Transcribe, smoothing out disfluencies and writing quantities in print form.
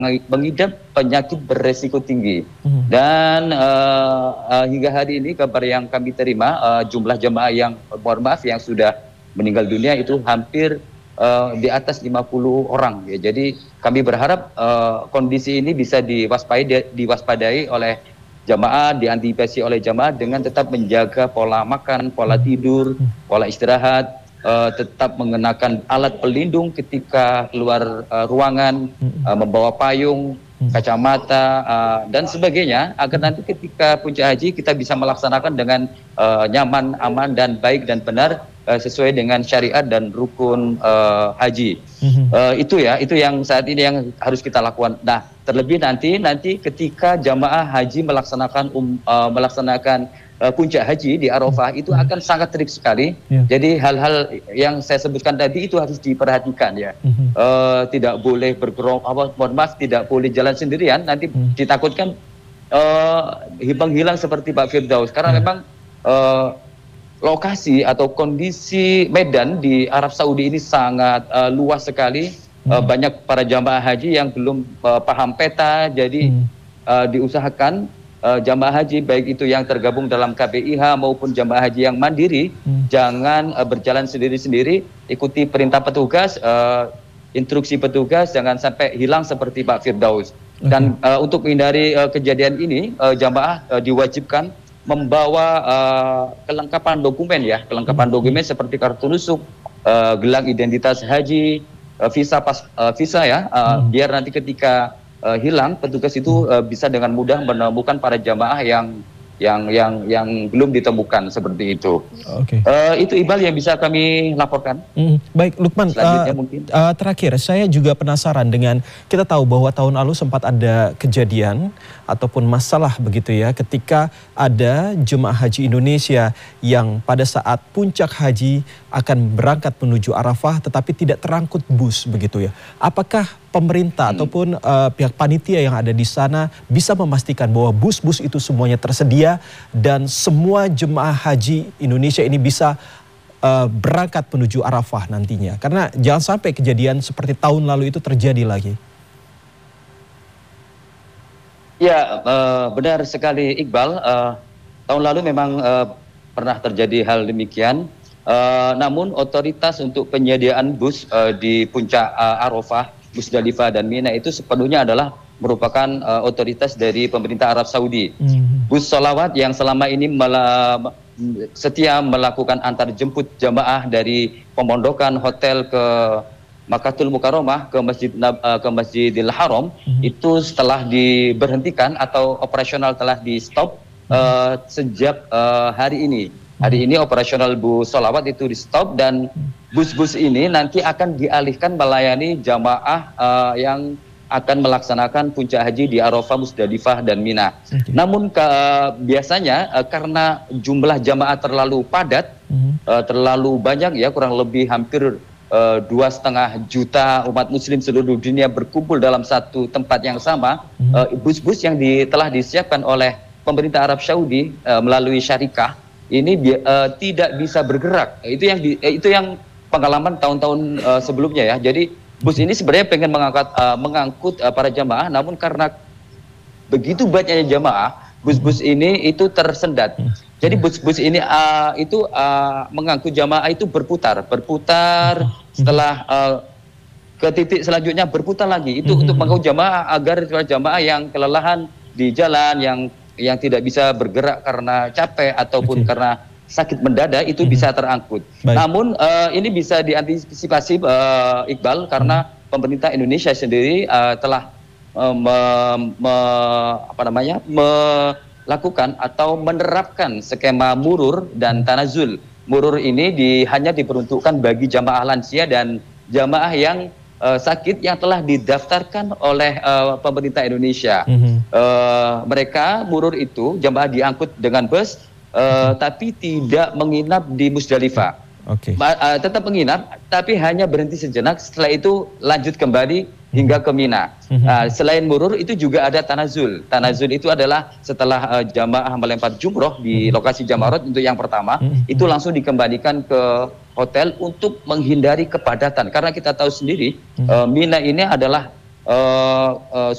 mengidap penyakit beresiko tinggi. Dan hingga hari ini kabar yang kami terima, jumlah jemaah yang, mohon maaf, yang sudah meninggal dunia itu hampir di atas 50 orang. Ya. Jadi kami berharap kondisi ini bisa diwaspadai oleh jamaah, diantisipasi oleh jamaah dengan tetap menjaga pola makan, pola tidur, pola istirahat, tetap mengenakan alat pelindung ketika keluar ruangan, membawa payung, kacamata, dan sebagainya, agar nanti ketika puncak haji kita bisa melaksanakan dengan nyaman, aman, dan baik dan benar sesuai dengan syariat dan rukun haji. Itu yang saat ini yang harus kita lakukan. Nah, terlebih nanti ketika jamaah haji melaksanakan puncak haji di Arafah itu akan sangat terik sekali. Jadi hal-hal yang saya sebutkan tadi itu harus diperhatikan ya. Tidak boleh tidak boleh jalan sendirian. Nanti ditakutkan hilang seperti Pak Firdaus. Karena memang lokasi atau kondisi medan di Arab Saudi ini sangat luas sekali. Banyak para jamaah haji yang belum paham peta. Jadi diusahakan jamaah haji baik itu yang tergabung dalam KBIH maupun jamaah haji yang mandiri jangan berjalan sendiri-sendiri, ikuti perintah petugas, instruksi petugas, jangan sampai hilang seperti Pak Firdaus. Dan untuk menghindari kejadian ini, jamaah diwajibkan membawa kelengkapan dokumen ya, kelengkapan dokumen seperti kartu nusuk, gelang identitas haji, visa ya, biar nanti ketika hilang, petugas itu bisa dengan mudah menemukan para jamaah yang belum ditemukan seperti itu. Itu Iqbal yang bisa kami laporkan. Baik, Lukman. Terakhir, saya juga penasaran dengan, kita tahu bahwa tahun lalu sempat ada kejadian ataupun masalah begitu ya, ketika ada jemaah haji Indonesia yang pada saat puncak haji akan berangkat menuju Arafah tetapi tidak terangkut bus begitu ya. Apakah pemerintah ataupun pihak panitia yang ada di sana bisa memastikan bahwa bus-bus itu semuanya tersedia dan semua jemaah haji Indonesia ini bisa berangkat menuju Arafah nantinya? Karena jangan sampai kejadian seperti tahun lalu itu terjadi lagi. Ya, benar sekali Iqbal. Tahun lalu memang pernah terjadi hal demikian. Namun otoritas untuk penyediaan bus di puncak Arafah, Musdalifah dan Mina itu sepenuhnya adalah merupakan otoritas dari pemerintah Arab Saudi. Bus sholawat yang selama ini setia melakukan antar jemput jamaah dari pemondokan hotel ke Makkatul Mukarramah ke Masjidil Haram itu setelah diberhentikan atau operasional telah di stop sejak hari ini. Hari ini operasional bus sholawat itu di stop dan bus-bus ini nanti akan dialihkan melayani jamaah yang akan melaksanakan puncak haji di Arafah, Musdalifah dan Mina. Namun biasanya karena jumlah jamaah terlalu padat, terlalu banyak ya, kurang lebih hampir 2,5 juta umat muslim seluruh dunia berkumpul dalam satu tempat yang sama, bus-bus yang telah disiapkan oleh pemerintah Arab Saudi melalui syarikah ini tidak bisa bergerak. Itu yang pengalaman tahun-tahun sebelumnya ya. Jadi bus ini sebenarnya pengen mengangkut para jamaah, namun karena begitu banyaknya jamaah, bus-bus ini itu tersendat. Jadi bus-bus ini mengangkut jamaah itu berputar setelah ke titik selanjutnya berputar lagi. Itu untuk mengangkut jamaah agar jamaah yang kelelahan di jalan, yang tidak bisa bergerak karena capek ataupun karena sakit mendadak itu bisa terangkut. Namun ini bisa diantisipasi Iqbal karena pemerintah Indonesia sendiri telah melakukan atau menerapkan skema murur dan tanazul. Murur ini hanya diperuntukkan bagi jamaah lansia dan jamaah yang sakit yang telah didaftarkan oleh pemerintah Indonesia. Mereka murur itu jamaah diangkut dengan bus, tapi tidak menginap di Musdalifah. Tetap menginap, tapi hanya berhenti sejenak. Setelah itu lanjut kembali hingga ke Mina. Selain murur itu juga ada tanazul. Tanazul itu adalah setelah jamaah melempar jumroh di lokasi Jamarot untuk yang pertama, itu langsung dikembalikan ke hotel untuk menghindari kepadatan. Karena kita tahu sendiri Mina ini adalah